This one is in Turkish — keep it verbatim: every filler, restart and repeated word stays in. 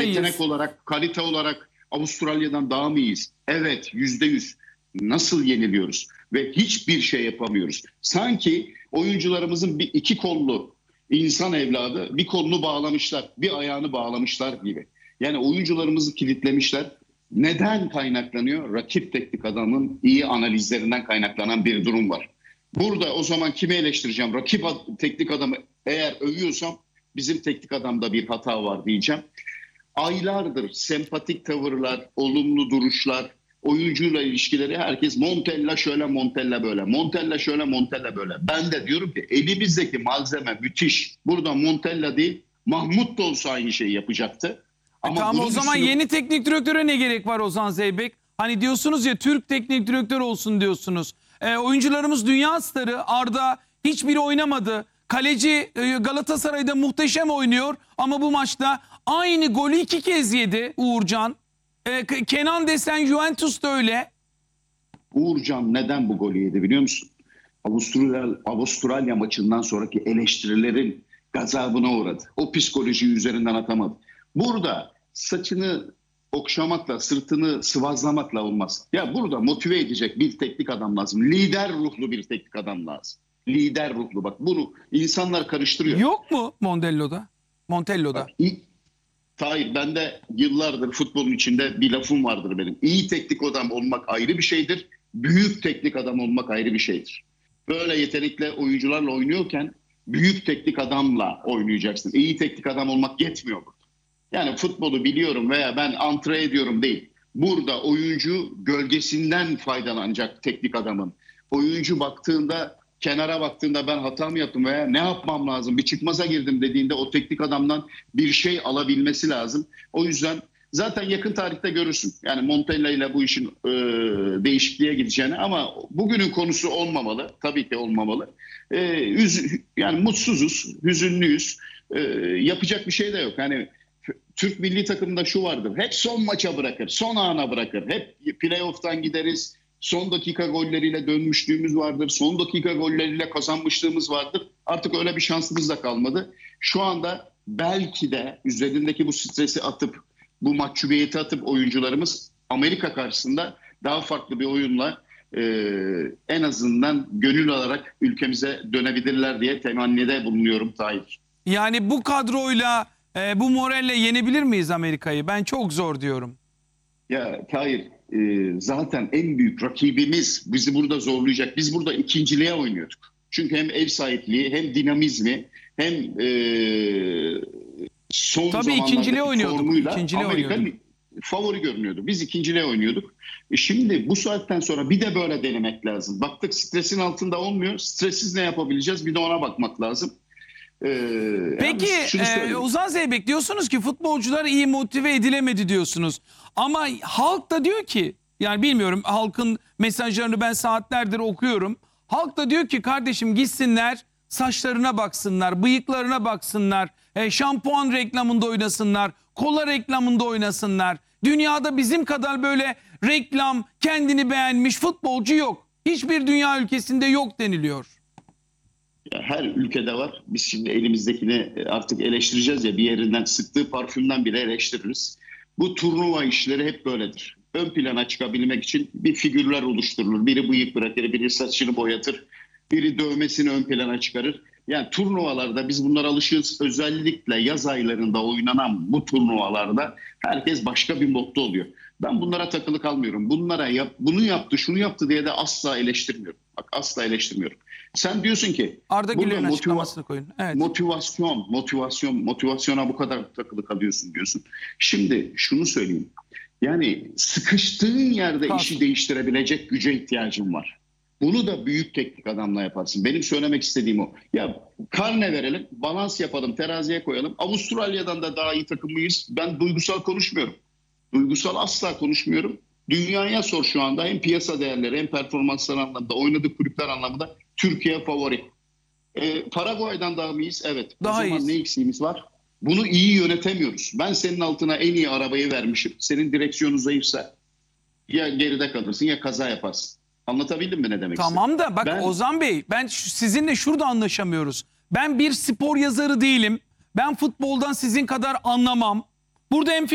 mıyız? Yetenek olarak, kalite olarak Avustralya'dan daha mı iyiyiz? Evet, yüzde yüz. Nasıl yeniliyoruz? Ve hiçbir şey yapamıyoruz. Sanki oyuncularımızın bir iki kollu insan evladı, bir kolunu bağlamışlar, bir ayağını bağlamışlar gibi. Yani oyuncularımızı kilitlemişler. Neden kaynaklanıyor? Rakip teknik adamın iyi analizlerinden kaynaklanan bir durum var. Burada o zaman kimi eleştireceğim? Rakip teknik adamı eğer övüyorsam bizim teknik adamda bir hata var diyeceğim. Aylardır sempatik tavırlar, olumlu duruşlar, oyuncuyla ilişkileri herkes Montella şöyle, Montella böyle. Montella şöyle, Montella böyle. Ben de diyorum ki elimizdeki malzeme müthiş. Burada Montella değil, Mahmut da olsa aynı şeyi yapacaktı. Ama e tamam, o zaman düşünüp... yeni teknik direktöre ne gerek var Ozan Zeybek? Hani diyorsunuz ya, Türk teknik direktör olsun diyorsunuz. E, oyuncularımız dünya starı. Arda hiçbiri oynamadı. Kaleci e, Galatasaray'da muhteşem oynuyor ama bu maçta aynı golü iki kez yedi Uğurcan. E, Kenan desen Juventus'ta öyle. Uğurcan neden bu golü yedi biliyor musun? Avustralya, Avustralya maçından sonraki eleştirilerin gazabına uğradı. O psikolojiyi üzerinden atamadı. Burada saçını okşamakla, sırtını sıvazlamakla olmaz. Ya burada motive edecek bir teknik adam lazım. Lider ruhlu bir teknik adam lazım. Lider ruhlu, bak bunu insanlar karıştırıyor. Yok mu Montello'da? Montello'da. Bak, iyi, Tahir, ben de yıllardır futbolun içinde bir lafım vardır benim. İyi teknik adam olmak ayrı bir şeydir. Büyük teknik adam olmak ayrı bir şeydir. Böyle yetenekli oyuncularla oynuyorken büyük teknik adamla oynayacaksın. İyi teknik adam olmak yetmiyor burada. Yani futbolu biliyorum veya ben antre ediyorum değil. Burada oyuncu gölgesinden faydalanacak teknik adamın. Oyuncu baktığında, kenara baktığında ben hata mı yaptım veya ne yapmam lazım, bir çıkmaza girdim dediğinde o teknik adamdan bir şey alabilmesi lazım. O yüzden zaten yakın tarihte görürsün. Yani Montella ile bu işin e, değişikliğe gideceğini, ama bugünün konusu olmamalı. Tabii ki olmamalı. E, üz, yani mutsuzuz, hüzünlüyüz. E, yapacak bir şey de yok. Hani Türk milli takımında şu vardır. Hep son maça bırakır, son ana bırakır. Hep playoff'tan gideriz. Son dakika golleriyle dönmüşlüğümüz vardır. Son dakika golleriyle kazanmışlığımız vardır. Artık öyle bir şansımız da kalmadı. Şu anda belki de üzerindeki bu stresi atıp, bu mahcubiyeti atıp oyuncularımız Amerika karşısında daha farklı bir oyunla e, en azından gönül alarak ülkemize dönebilirler diye temennide bulunuyorum Tahir. Yani bu kadroyla, e, bu moralle yenebilir miyiz Amerika'yı? Ben çok zor diyorum. Ya Tahir, e, zaten en büyük rakibimiz bizi burada zorlayacak. Biz burada ikinciliğe oynuyorduk. Çünkü hem ev sahipliği, hem dinamizmi, hem e, son Tabii zamanlardaki ikinciliğe oynuyorduk. formuyla İkinciliğe Amerika oynuyorduk. favori görünüyordu. Biz ikinciliğe oynuyorduk. E şimdi bu saatten sonra bir de böyle denemek lazım. Baktık stresin altında olmuyor. Stressiz ne yapabileceğiz? Bir de ona bakmak lazım. Ee, Peki e, Ozan Zeybek, diyorsunuz ki futbolcular iyi motive edilemedi diyorsunuz. Ama halk da diyor ki, yani bilmiyorum, halkın mesajlarını ben saatlerdir okuyorum. Halk da diyor ki kardeşim gitsinler, saçlarına baksınlar, bıyıklarına baksınlar, e, şampuan reklamında oynasınlar, kola reklamında oynasınlar. Dünyada bizim kadar böyle reklam, kendini beğenmiş futbolcu yok. Hiçbir dünya ülkesinde yok deniliyor. Her ülkede var. Biz şimdi elimizdekini artık eleştireceğiz ya, bir yerinden sıktığı parfümden bile eleştiririz. Bu turnuva işleri hep böyledir. Ön plana çıkabilmek için bir figürler oluşturulur. Biri bıyık bırakır, biri saçını boyatır, biri dövmesini ön plana çıkarır. Yani turnuvalarda biz bunlara alışığız. Özellikle yaz aylarında oynanan bu turnuvalarda herkes başka bir modda oluyor. Ben bunlara takılı kalmıyorum. Bunlara yap, bunu yaptı, şunu yaptı diye de asla eleştirmiyorum. Bak, asla eleştirmiyorum. Sen diyorsun ki Arda Güler'in açıklamasını koyun. Evet. Motivasyon, motivasyon, motivasyona bu kadar takılı kalıyorsun diyorsun. Şimdi şunu söyleyeyim. Yani sıkıştığın yerde Kalk. işi değiştirebilecek güce ihtiyacın var. Bunu da büyük teknik adamla yaparsın. Benim söylemek istediğim o. Ya karne verelim, balans yapalım, teraziye koyalım. Avustralya'dan da daha iyi takım mıyız? Ben duygusal konuşmuyorum. Duygusal asla konuşmuyorum. Dünyaya sor şu anda, hem piyasa değerleri hem performanslar anlamında, oynadığı kulüpler anlamında Türkiye favori. Ee, Paraguay'dan daha mıyız? Evet. Daha o zaman iyiyiz. ne eksiğimiz var? Bunu iyi yönetemiyoruz. Ben senin altına en iyi arabayı vermişim. Senin direksiyonu zayıfsa ya geride kalırsın ya kaza yaparsın. Anlatabildim mi ne demek istedim? Tamam da bak ben... Ozan Bey, ben sizinle şurada anlaşamıyoruz. Ben bir spor yazarı değilim. Ben futboldan sizin kadar anlamam. Burada hem